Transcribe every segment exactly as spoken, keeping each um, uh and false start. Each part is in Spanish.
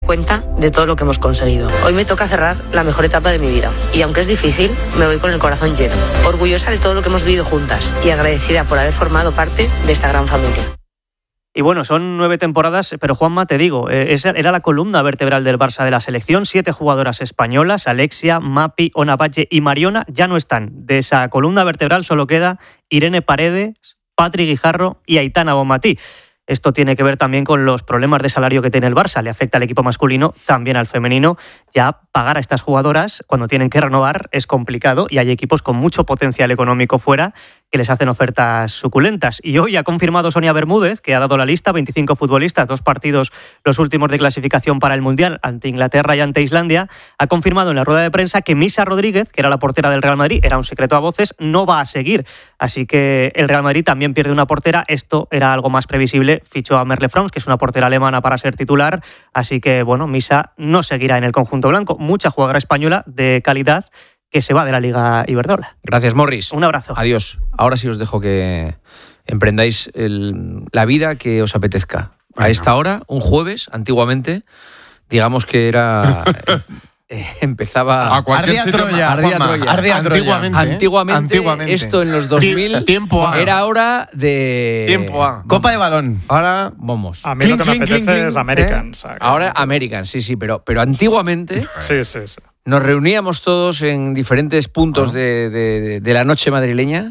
cuenta de todo lo que hemos conseguido. Hoy me toca cerrar la mejor etapa de mi vida y aunque es difícil, me voy con el corazón lleno, orgullosa de todo lo que hemos vivido juntas y agradecida por haber formado parte de esta gran familia. Y bueno, son nueve temporadas, pero Juanma, te digo, eh, esa era la columna vertebral del Barça de la selección. Siete jugadoras españolas, Alexia, Mapi, Ona Batlle y Mariona, ya no están. De esa columna vertebral solo queda Irene Paredes, Patri Guijarro y Aitana Bonmatí. Esto tiene que ver también con los problemas de salario que tiene el Barça. Le afecta al equipo masculino, también al femenino. Ya pagar a estas jugadoras cuando tienen que renovar es complicado y hay equipos con mucho potencial económico fuera que les hacen ofertas suculentas. Y hoy ha confirmado Sonia Bermúdez, que ha dado la lista, veinticinco futbolistas, dos partidos los últimos de clasificación para el Mundial, ante Inglaterra y ante Islandia. Ha confirmado en la rueda de prensa que Misa Rodríguez, que era la portera del Real Madrid, era un secreto a voces, no va a seguir. Así que el Real Madrid también pierde una portera. Esto era algo más previsible. Fichó a Merle Frans, que es una portera alemana, para ser titular. Así que, bueno, Misa no seguirá en el conjunto blanco. Mucha jugadora española de calidad que se va de la Liga Iberdrola. Gracias, Morris. Un abrazo. Adiós. Ahora sí os dejo que emprendáis el, la vida que os apetezca. A esta hora, un jueves, antiguamente, digamos que era... Eh, empezaba a cualquier ardía sitio, Troya, ardía Troya. Ardía Troya. Antiguamente, antiguamente, antiguamente, esto en los dos mil tiempo a. Era hora de tiempo a. Copa de balón. Ahora vamos. A mí cling, lo que me apetece cling, cling, es American. ¿Eh? O sea, que... Ahora American, sí, sí, pero, pero antiguamente sí, sí, sí. nos reuníamos todos en diferentes puntos ah. de, de, de la noche madrileña.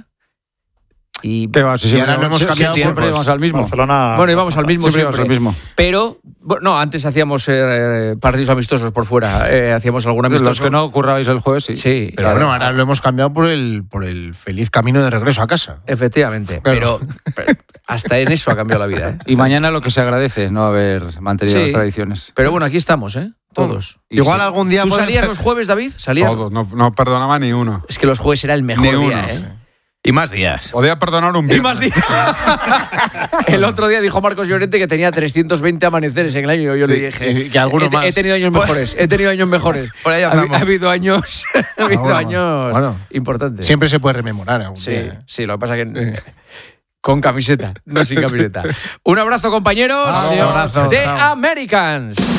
Y, Te vas, si y ahora no hemos cambiado, siempre íbamos al mismo. Barcelona, bueno, íbamos al mismo siempre. siempre. Al mismo. Pero, bueno, no, antes hacíamos eh, partidos amistosos por fuera. Eh, hacíamos algún amistoso. Los que no currabais el jueves, sí. Sí. Pero bueno, ahora lo hemos cambiado por el, por el feliz camino de regreso a casa. Efectivamente. Claro. Pero, pero hasta en eso ha cambiado la vida. ¿eh? Y mañana lo que se agradece, no haber mantenido sí, las tradiciones. Pero bueno, aquí estamos, ¿eh? Todos. Y Igual sí. algún día... ¿Tú salías ser... los jueves, David? ¿Salías? Todos, no, no perdonaba ni uno. Es que los jueves era el mejor ni día, uno. ¿eh? Sí. Y más días. Podía perdonar un viernes. Y más días. El otro día dijo Marcos Llorente que tenía trescientos veinte amaneceres en el año. Yo sí, le dije... Que alguno he, más. He tenido años mejores. He tenido años mejores. Por ahí ha, ha habido años, ha habido bueno, años bueno. importantes. Siempre se puede rememorar. Algún sí, día. sí, lo que pasa es que... Con camiseta, no sin camiseta. Un abrazo, compañeros. Un abrazo. The Chao. Americans.